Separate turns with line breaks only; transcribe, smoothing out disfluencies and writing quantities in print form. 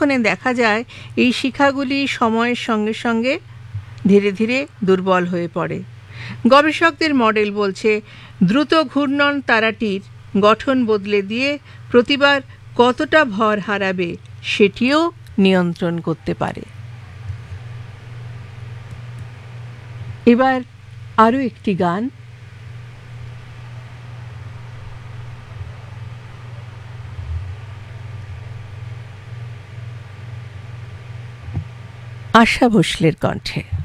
পর্যবেক্ষণে দেখা যায় এই শিখাগুলি সময়ের সঙ্গে সঙ্গে ধীরে ধীরে দুর্বল হয়ে পড়ে। গবেষকদের মডেল বলছে দ্রুত ঘূর্ণন তারাটির গঠন বদলে দিয়ে প্রতিবার কতটা ভর হারাবে সেটিও নিয়ন্ত্রণ করতে পারে। এবার আরও একটি গান। আশা ভোসলের কণ্ঠে।